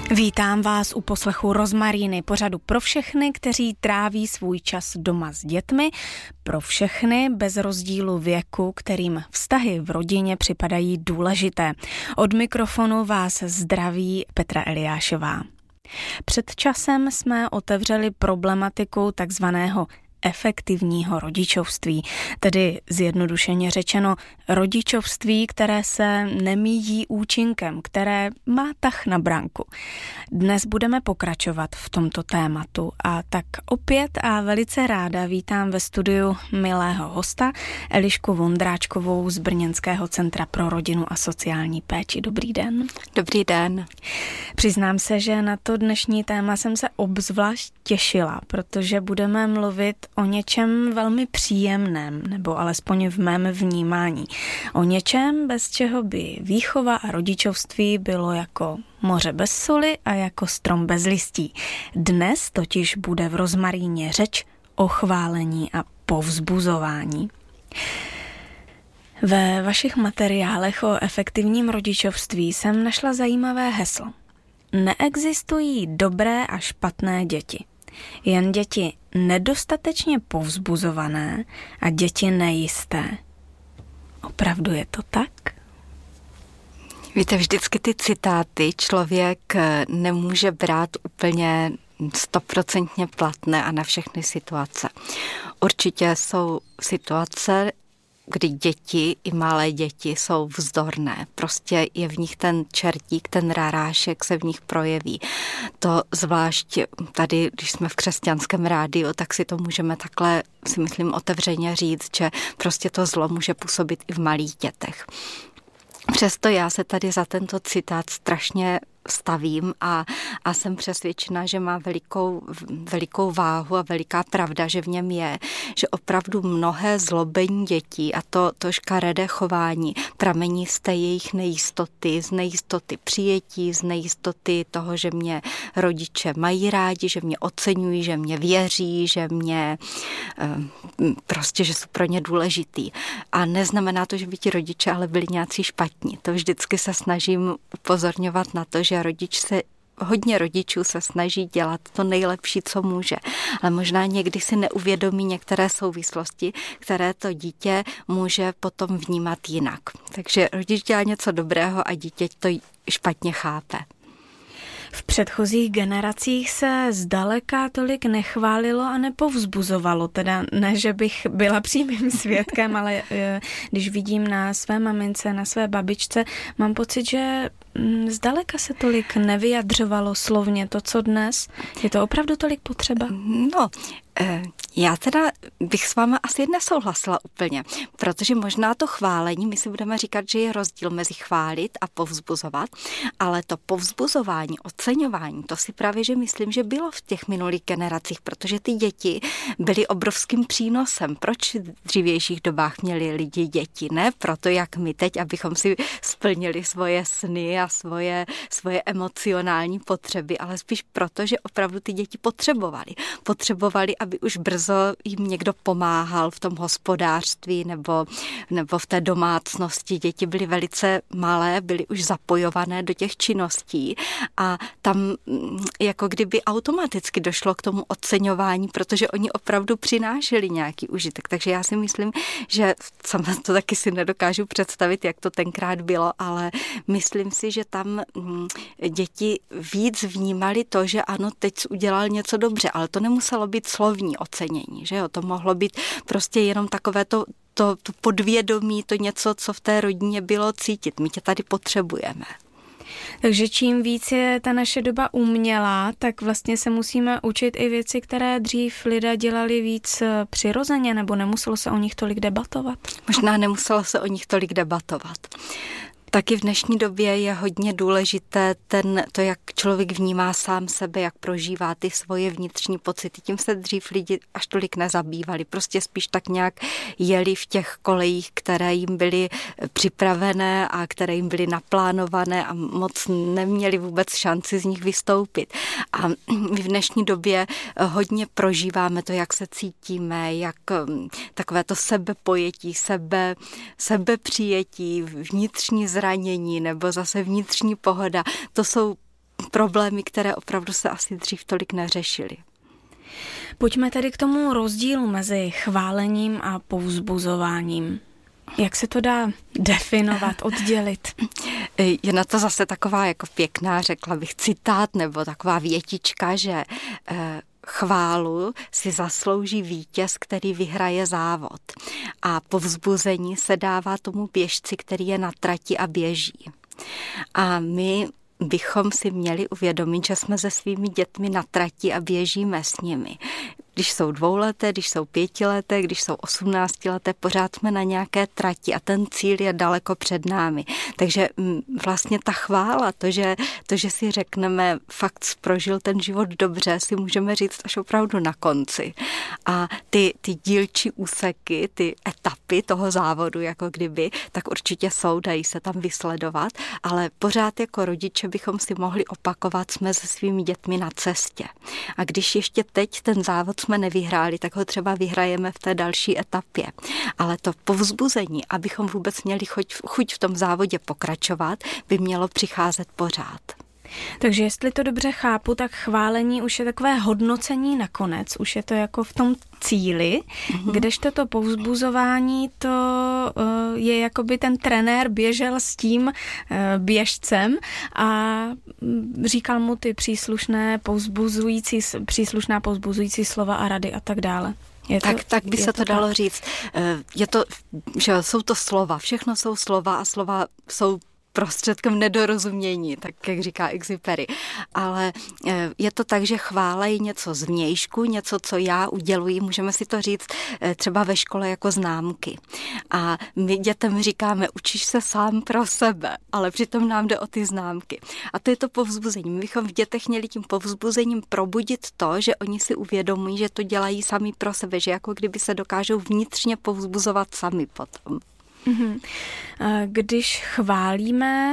Vítám vás u poslechu Rozmaríny, pořadu pro všechny, kteří tráví svůj čas doma s dětmi, pro všechny bez rozdílu věku, kterým vztahy v rodině připadají důležité. Od mikrofonu vás zdraví Petra Eliášová. Před časem jsme otevřeli problematiku takzvaného efektivního rodičovství, tedy zjednodušeně řečeno rodičovství, které se nemíjí účinkem, které má tah na branku. Dnes budeme pokračovat v tomto tématu a tak opět a velice ráda vítám ve studiu milého hosta Elišku Vondráčkovou z Brněnského centra pro rodinu a sociální péči. Dobrý den. Dobrý den. Přiznám se, že na to dnešní téma jsem se obzvlášť těšila, protože budeme mluvit o něčem velmi příjemném, nebo alespoň v mém vnímání. O něčem, bez čeho by výchova a rodičovství bylo jako moře bez soli a jako strom bez listí. Dnes totiž bude v Rozmaríně řeč o chválení a povzbuzování. Ve vašich materiálech o efektivním rodičovství jsem našla zajímavé heslo. Neexistují dobré a špatné děti. Jen děti nedostatečně povzbuzované a děti nejisté. Opravdu je to tak? Víte, vždycky ty citáty člověk nemůže brát úplně 100% platné a na všechny situace. Určitě jsou situace, kdy děti, i malé děti, jsou vzdorné. Prostě je v nich ten čertík, ten rarášek se v nich projeví. To zvlášť tady, když jsme v křesťanském rádiu, tak si to můžeme takhle, si myslím, otevřeně říct, že prostě to zlo může působit i v malých dětech. Přesto já se tady za tento citát strašně stavím a jsem přesvědčena, že má velikou váhu a veliká pravda, že v něm je, že opravdu mnohé zlobení dětí a to škaredé chování pramení z té jejich nejistoty, z nejistoty přijetí, z nejistoty toho, že mě rodiče mají rádi, že mě oceňují, že mě věří, že mě prostě, že jsou pro ně důležitý. A neznamená to, že by ti rodiče ale byli nějací špatní. To vždycky se snažím upozorňovat na to, že hodně rodičů se snaží dělat to nejlepší, co může. Ale možná někdy si neuvědomí některé souvislosti, které to dítě může potom vnímat jinak. Takže rodič dělá něco dobrého a dítě to špatně chápe. V předchozích generacích se zdaleka tolik nechválilo a nepovzbuzovalo. Teda ne, že bych byla přímým svědkem, ale když vidím na své mamince, na své babičce, mám pocit, že zdaleka se tolik nevyjadřovalo slovně to, co dnes. Je to opravdu tolik potřeba? No, já teda bych s váma asi nesouhlasila úplně, protože možná to chválení, my si budeme říkat, že je rozdíl mezi chválit a povzbuzovat, ale to povzbuzování, oceňování, to si právě, že myslím, že bylo v těch minulých generacích, protože ty děti byly obrovským přínosem. Proč v dřívějších dobách měli lidi děti? Ne proto, jak my teď, abychom si splnili svoje sny a svoje emocionální potřeby, ale spíš proto, že opravdu ty děti potřebovali, aby už brzo jim někdo pomáhal v tom hospodářství nebo v té domácnosti. Děti byly velice malé, byly už zapojované do těch činností a tam jako kdyby automaticky došlo k tomu oceňování, protože oni opravdu přinášeli nějaký užitek. Takže já si myslím, že sama to taky si nedokážu představit, jak to tenkrát bylo, ale myslím si, že tam děti víc vnímali to, že ano, teď udělal něco dobře, ale to nemuselo být slovní ocenění, že jo, to mohlo být prostě jenom takové to podvědomí, to něco, co v té rodině bylo cítit. My tě tady potřebujeme. Takže čím víc je ta naše doba umělá, tak vlastně se musíme učit i věci, které dřív lidé dělali víc přirozeně, nebo nemuselo se o nich tolik debatovat? Možná nemuselo se o nich tolik debatovat. Taky v dnešní době je hodně důležité to, jak člověk vnímá sám sebe, jak prožívá ty svoje vnitřní pocity. Tím se dřív lidi až tolik nezabývali. Prostě spíš tak nějak jeli v těch kolejích, které jim byly připravené a které jim byly naplánované a moc neměli vůbec šanci z nich vystoupit. A my v dnešní době hodně prožíváme to, jak se cítíme, jak takové to sebepojetí, sebepřijetí, vnitřní zranění nebo zase vnitřní pohoda. To jsou problémy, které opravdu se asi dřív tolik neřešily. Pojďme tedy k tomu rozdílu mezi chválením a povzbuzováním. Jak se to dá definovat, oddělit? Je na to zase taková jako pěkná, řekla bych, citát nebo taková větička, že chválu si zaslouží vítěz, který vyhraje závod. A povzbuzení se dává tomu běžci, který je na trati a běží. A my bychom si měli uvědomit, že jsme se svými dětmi na trati a běžíme s nimi. Když jsou 2leté, když jsou 5leté, když jsou 18leté, pořád jsme na nějaké trati a ten cíl je daleko před námi. Takže vlastně ta chvála, to, že si řekneme, fakt prožil ten život dobře, si můžeme říct až opravdu na konci. A ty dílčí úseky, ty etapy toho závodu, jako kdyby, tak určitě jsou, dají se tam vysledovat, ale pořád jako rodiče bychom si mohli opakovat, jsme se svými dětmi na cestě. A když ještě teď ten závod jsme nevyhráli, tak ho třeba vyhrajeme v té další etapě. Ale to povzbuzení, abychom vůbec měli chuť v tom závodě pokračovat, by mělo přicházet pořád. Takže jestli to dobře chápu, tak chválení už je takové hodnocení nakonec, už je to jako v tom cíli, kdežto to povzbuzování, to je jako by ten trenér běžel s tím běžcem a říkal mu ty příslušná povzbuzující slova a rady a tak dále. Tak by se to dalo říct. Že jsou to slova, všechno jsou slova a slova jsou prostředkem nedorozumění, tak jak říká Exupery. Ale je to tak, že chvála je něco zvnějšku, něco, co já uděluji, můžeme si to říct třeba ve škole jako známky. A my dětem říkáme, učíš se sám pro sebe, ale přitom nám jde o ty známky. A to je to povzbuzení. My bychom v dětech měli tím povzbuzením probudit to, že oni si uvědomují, že to dělají sami pro sebe, že jako kdyby se dokážou vnitřně povzbuzovat sami potom. Když chválíme,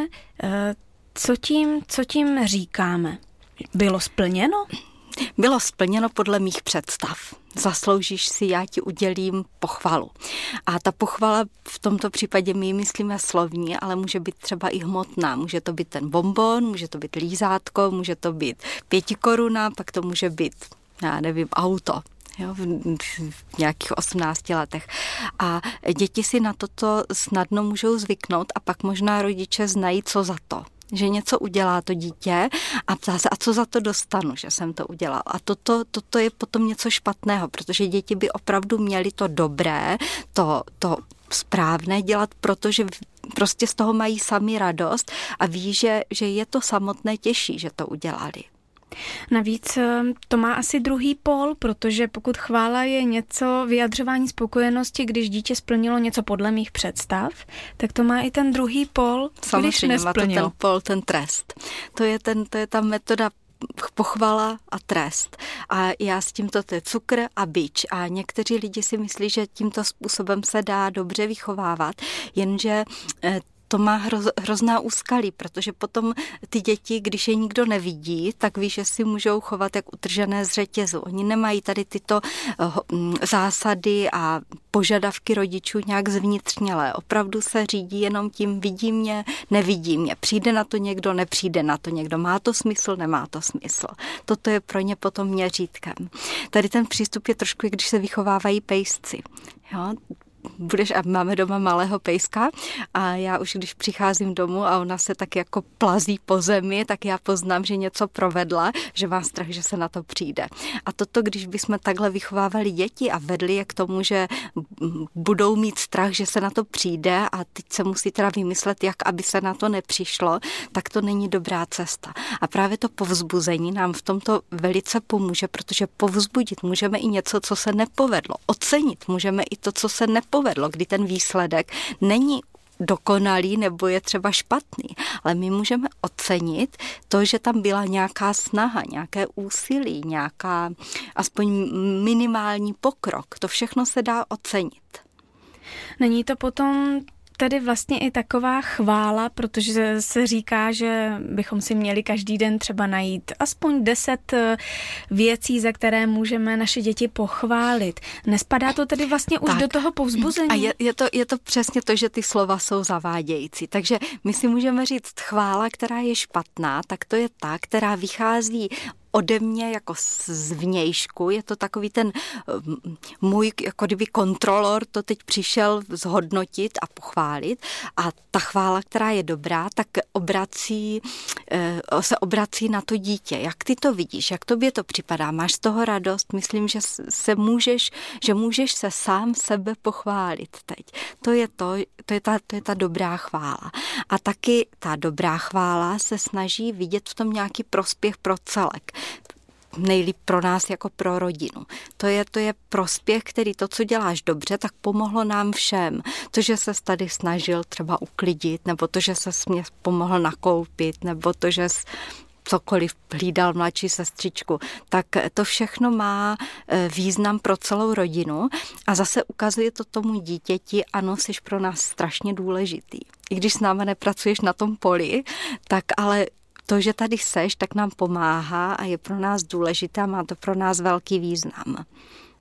co tím říkáme? Bylo splněno? Bylo splněno podle mých představ. Zasloužíš si, já ti udělím pochvalu. A ta pochvala v tomto případě my myslíme slovní, ale může být třeba i hmotná. Může to být ten bonbon, může to být lízátko, může to být 5 koruna, pak to může být, já nevím, auto. Jo, v nějakých 18 letech. A děti si na toto snadno můžou zvyknout a pak možná rodiče znají, co za to. Že něco udělá to dítě a ptá se, a co za to dostanu, že jsem to udělal. A toto je potom něco špatného, protože děti by opravdu měly to dobré, to správné dělat, protože prostě z toho mají sami radost a ví, že je to samotné těžší, že to udělali. Navíc to má asi druhý pól, protože pokud chvála je něco vyjadřování spokojenosti, když dítě splnilo něco podle mých představ, tak to má i ten druhý pól, když nesplnilo. Samozřejmě má to ten pól, ten trest. To je ta metoda pochvala a trest. A já s tímto to je cukr a bič. A někteří lidi si myslí, že tímto způsobem se dá dobře vychovávat, jenže to má hrozná úskalí, protože potom ty děti, když je nikdo nevidí, tak ví, že si můžou chovat jak utržené z řetězu. Oni nemají tady tyto zásady a požadavky rodičů nějak zvnitřnělé. Opravdu se řídí jenom tím, vidí mě, nevidí mě. Přijde na to někdo, nepřijde na to někdo. Má to smysl, nemá to smysl. Toto je pro ně potom měřítkem. Tady ten přístup je trošku, když se vychovávají pejsci. Jo? A máme doma malého pejska a já už když přicházím domů a ona se tak jako plazí po zemi, tak já poznám, že něco provedla, že má strach, že se na to přijde. A toto, když bychom takhle vychovávali děti a vedli je k tomu, že budou mít strach, že se na to přijde a teď se musí teda vymyslet, jak aby se na to nepřišlo, tak to není dobrá cesta. A právě to povzbuzení nám v tomto velice pomůže, protože povzbudit můžeme i něco, co se nepovedlo. Ocenit můžeme i to, co se nepovedlo, kdy ten výsledek není dokonalý nebo je třeba špatný, ale my můžeme ocenit to, že tam byla nějaká snaha, nějaké úsilí, nějaká aspoň minimální pokrok. To všechno se dá ocenit. Není to potom tedy vlastně i taková chvála, protože se říká, že bychom si měli každý den třeba najít aspoň 10 věcí, za které můžeme naše děti pochválit. Nespadá to tedy vlastně už do toho povzbuzení? A je to přesně to, že ty slova jsou zavádějící. Takže my si můžeme říct chvála, která je špatná, tak to je ta, která vychází ode mě jako z vnějšku, je to takový ten můj jako kdyby kontrolor to teď přišel zhodnotit a pochválit a ta chvála, která je dobrá, tak se obrací na to dítě. Jak ty to vidíš, jak tobě to připadá, máš z toho radost, myslím, že můžeš se sám sebe pochválit teď. To je ta dobrá chvála. A taky ta dobrá chvála se snaží vidět v tom nějaký prospěch pro celek. Nejlíp pro nás jako pro rodinu. To je prospěch, který to, co děláš dobře, tak pomohlo nám všem. To, že ses tady snažil třeba uklidit, nebo to, že ses mě pomohl nakoupit, nebo to, že cokoliv hlídal mladší sestřičku, tak to všechno má význam pro celou rodinu a zase ukazuje to tomu dítěti, ano, jsi pro nás strašně důležitý. I když s námi nepracuješ na tom poli, tak ale to, že tady seš, tak nám pomáhá a je pro nás důležitá, má to pro nás velký význam.